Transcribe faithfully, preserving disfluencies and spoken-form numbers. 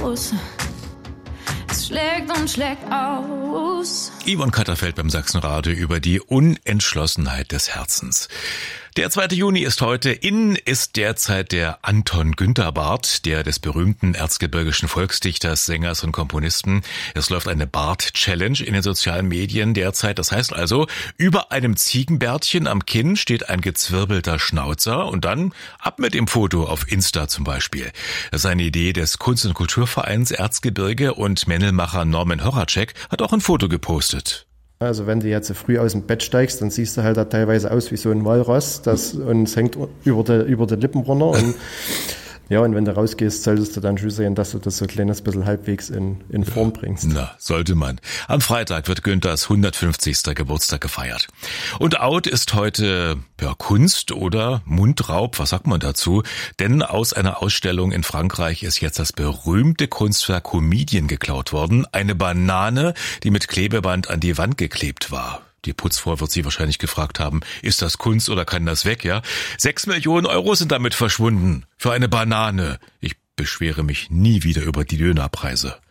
aus. Es schlägt und schlägt aus. Yvonne Katterfeld beim Sachsenradio über die Unentschlossenheit des Herzens. Der zweite Juni ist heute. In ist derzeit der Anton Günther Barth, der des berühmten erzgebirgischen Volksdichters, Sängers und Komponisten. Es läuft eine Barth-Challenge in den sozialen Medien derzeit. Das heißt also, über einem Ziegenbärtchen am Kinn steht ein gezwirbelter Schnauzer und dann ab mit dem Foto auf Insta zum Beispiel. Das ist eine Idee des Kunst- und Kulturvereins Erzgebirge und Männelmacher Norman Horacek hat auch ein Foto gepostet. Also wenn du jetzt so früh aus dem Bett steigst, dann siehst du halt da teilweise aus wie so ein Walross, das und es hängt über die, über die Lippen runter. Und ja, und wenn du rausgehst, solltest du dann schon sehen, dass du das so ein kleines bisschen halbwegs in, in Form bringst. Na, sollte man. Am Freitag wird Günthers hundertfünfzigsten Geburtstag gefeiert. Und out ist heute ja, Kunst oder Mundraub, was sagt man dazu? Denn aus einer Ausstellung in Frankreich ist jetzt das berühmte Kunstwerk Comedian geklaut worden. Eine Banane, die mit Klebeband an die Wand geklebt war. Die Putzfrau wird sie wahrscheinlich gefragt haben, ist das Kunst oder kann das weg, ja? Sechs Millionen Euro sind damit verschwunden. Für eine Banane. Ich beschwere mich nie wieder über die Dönerpreise.